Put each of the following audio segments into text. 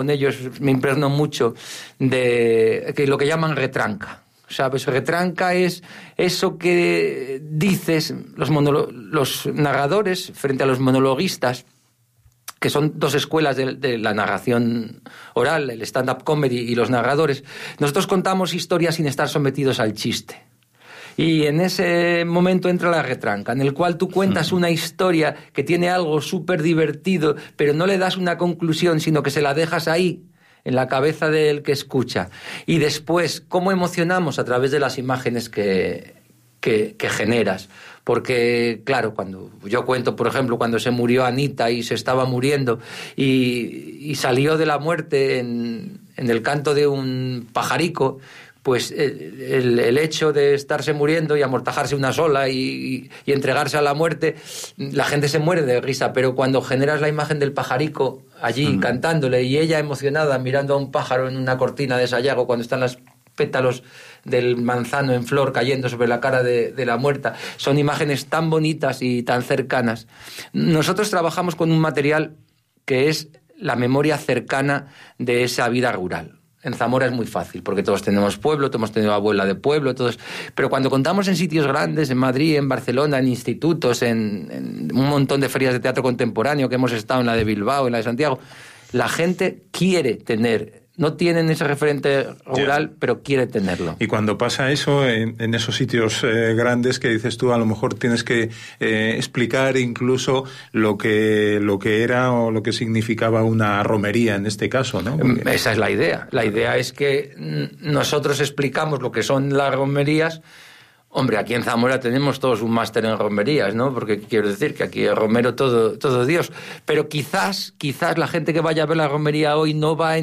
con ellos me impregno mucho de que lo que llaman retranca. ¿Sabes? Retranca es eso que dices los narradores frente a los monologuistas, que son dos escuelas de la narración oral, el stand-up comedy y los narradores. Nosotros contamos historias sin estar sometidos al chiste. Y en ese momento entra la retranca, en el cual tú cuentas una historia que tiene algo súper divertido, pero no le das una conclusión, sino que se la dejas ahí, en la cabeza del que escucha. Y después, ¿cómo emocionamos? A través de las imágenes que generas. Porque, claro, cuando yo cuento, por ejemplo, cuando se murió Anita y se estaba muriendo y salió de la muerte en el canto de un pajarico, pues el hecho de estarse muriendo y amortajarse una sola y entregarse a la muerte, la gente se muere de risa, pero cuando generas la imagen del pajarico allí cantándole y ella emocionada mirando a un pájaro en una cortina de sayago cuando están los pétalos del manzano en flor cayendo sobre la cara de la muerta, son imágenes tan bonitas y tan cercanas. Nosotros trabajamos con un material que es la memoria cercana de esa vida rural. En Zamora es muy fácil, porque todos tenemos pueblo, todos hemos tenido abuela de pueblo, todos. Pero cuando contamos en sitios grandes, en Madrid, en Barcelona, en institutos, en un montón de ferias de teatro contemporáneo que hemos estado, en la de Bilbao, en la de Santiago, la gente quiere tener, no tienen ese referente rural, pero quiere tenerlo. Y cuando pasa eso, en esos sitios grandes que dices tú, a lo mejor tienes que explicar incluso lo que era o lo que significaba una romería en este caso, ¿no? Porque... Esa es la idea. La idea es que nosotros explicamos lo que son las romerías. Hombre, aquí en Zamora tenemos todos un máster en romerías, ¿no? Porque quiero decir que aquí es romero todo Dios. Pero quizás la gente que vaya a ver la romería hoy no va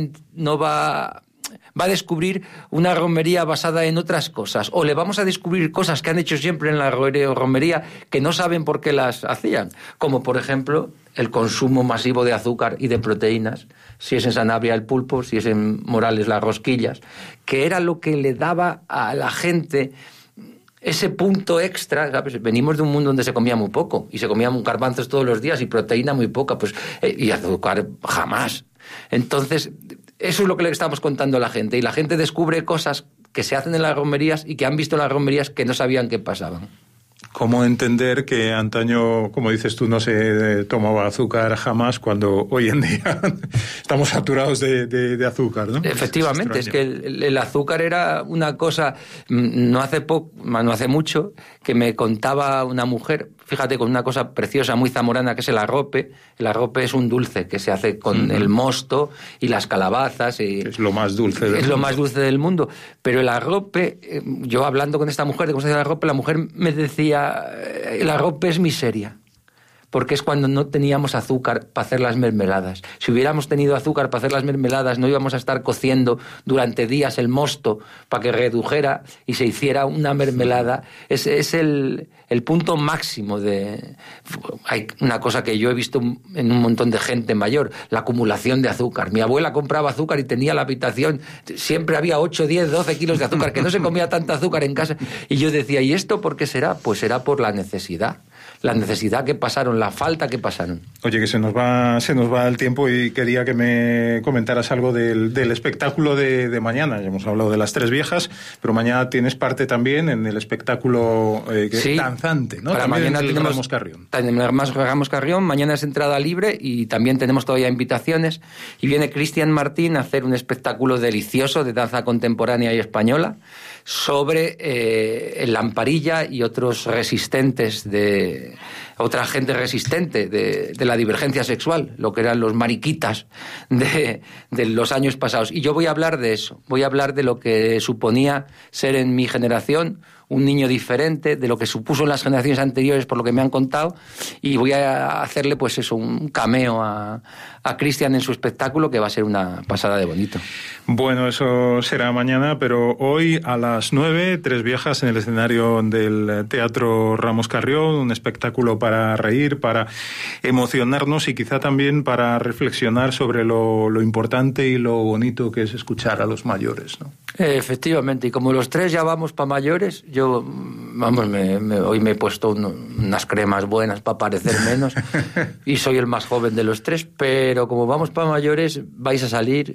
a descubrir una romería basada en otras cosas. O le vamos a descubrir cosas que han hecho siempre en la romería que no saben por qué las hacían. Como, por ejemplo, el consumo masivo de azúcar y de proteínas. Si es en Sanabria el pulpo, si es en Morales las rosquillas. Que era lo que le daba a la gente... ese punto extra, ¿sabes? Venimos de un mundo donde se comía muy poco y se comían garbanzos todos los días y proteína muy poca, pues y azúcar jamás. Entonces, eso es lo que le estamos contando a la gente y la gente descubre cosas que se hacen en las romerías y que han visto en las romerías que no sabían que pasaban. ¿Cómo entender que antaño, como dices tú, no se tomaba azúcar jamás cuando hoy en día estamos saturados de azúcar, ¿no? Efectivamente, es que el azúcar era una cosa, no hace mucho, que me contaba una mujer, fíjate, con una cosa preciosa, muy zamorana, que es el arrope. El arrope es un dulce que se hace con el mosto y las calabazas. Es lo más dulce del mundo. Es lo más dulce del mundo. Pero el arrope, yo hablando con esta mujer de cómo se hace el arrope, la mujer me decía, el arrope es miseria, porque es cuando no teníamos azúcar para hacer las mermeladas. Si hubiéramos tenido azúcar para hacer las mermeladas, no íbamos a estar cociendo durante días el mosto para que redujera y se hiciera una mermelada. Es el punto máximo de... Hay una cosa que yo he visto en un montón de gente mayor, la acumulación de azúcar. Mi abuela compraba azúcar y tenía la habitación, siempre había 8, 10, 12 kilos de azúcar, que no se comía tanta azúcar en casa. Y yo decía, ¿y esto por qué será? Pues será por la necesidad. La necesidad que pasaron, la falta que pasaron. Oye, que se nos va el tiempo y quería que me comentaras algo del espectáculo de mañana. Ya hemos hablado de las Tres Viejas, pero mañana tienes parte también en el espectáculo danzante, ¿no? Para también mañana tenemos Ramos Carrión. Ramos Carrión, mañana es entrada libre y también tenemos todavía invitaciones. Y viene Cristian Martín a hacer un espectáculo delicioso de danza contemporánea y española sobre el Lamparilla y otros resistentes otra gente resistente de la divergencia sexual, lo que eran los mariquitas de los años pasados. Y yo voy a hablar de eso, voy a hablar de lo que suponía ser en mi generación un niño diferente, de lo que supuso en las generaciones anteriores por lo que me han contado, y voy a hacerle pues eso, un cameo a Cristian en su espectáculo, que va a ser una pasada de bonito. Bueno, eso será mañana, pero hoy a las 9, Tres Viejas en el escenario del Teatro Ramos Carrión, un espectáculo para reír, para emocionarnos y quizá también para reflexionar sobre lo importante y lo bonito que es escuchar a los mayores, ¿no? Efectivamente, y como los tres ya vamos para mayores, yo, hoy me he puesto unas cremas buenas para parecer menos y soy el más joven de los tres, pero como vamos para mayores vais a salir